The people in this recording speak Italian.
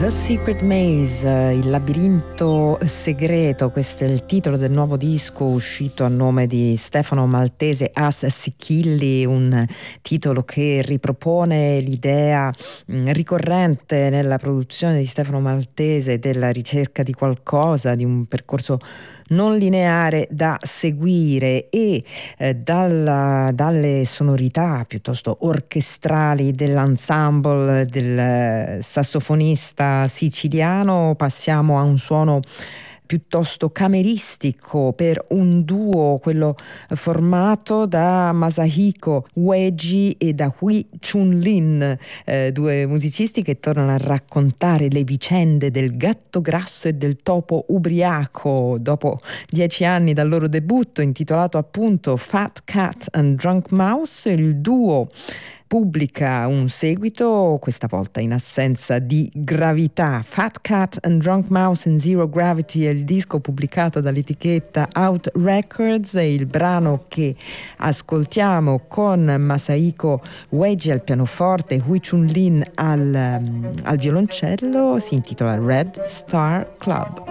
The Secret Maze, il labirinto segreto, questo è il titolo del nuovo disco uscito a nome di Stefano Maltese, As Sichilli, un titolo che ripropone l'idea ricorrente nella produzione di Stefano Maltese della ricerca di qualcosa, di un percorso non lineare da seguire e dalle sonorità piuttosto orchestrali dell'ensemble del sassofonista siciliano passiamo a un suono piuttosto cameristico per un duo, quello formato da Masahiko Ueji e da Hui Chun-lin, due musicisti che tornano a raccontare le vicende del gatto grasso e del topo ubriaco dopo 10 anni dal loro debutto intitolato appunto Fat Cat and Drunk Mouse. Il duo pubblica un seguito, questa volta in assenza di gravità. Fat Cat and Drunk Mouse in Zero Gravity è il disco pubblicato dall'etichetta Out Records e il brano che ascoltiamo con Masahiko Ueji al pianoforte e Hui Chun-lin al violoncello si intitola Red Star Club.